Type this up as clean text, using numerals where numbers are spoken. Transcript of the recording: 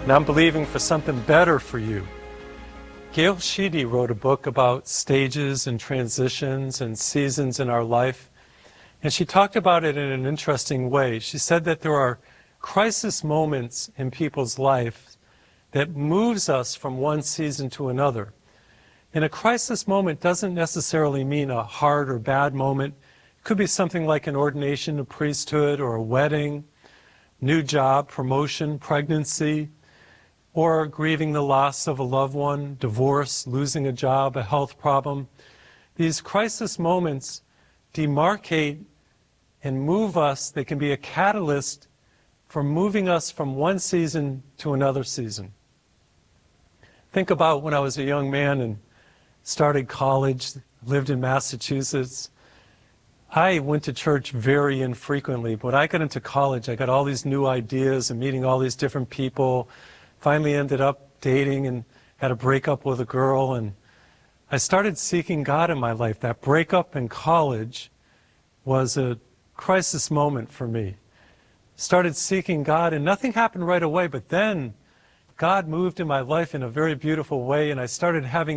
and I'm believing for something better for you. Gail Sheedy wrote a book about stages and transitions and seasons in our life, and she talked about it in an interesting way. She said that there are crisis moments in people's life that moves us from one season to another. And a crisis moment doesn't necessarily mean a hard or bad moment. It could be something like an ordination to priesthood or a wedding, new job, promotion, pregnancy, or grieving the loss of a loved one, divorce, losing a job, a health problem. These crisis moments demarcate and move us. They can be a catalyst for moving us from one season to another season. Think about when I was a young man and started college, lived in Massachusetts. I went to church very infrequently, but when I got into college, I got all these new ideas and meeting all these different people. Finally ended up dating and had a breakup with a girl, and I started seeking God in my life. That breakup in college was a crisis moment for me. Started seeking God, and nothing happened right away, but then God moved in my life in a very beautiful way, and I started having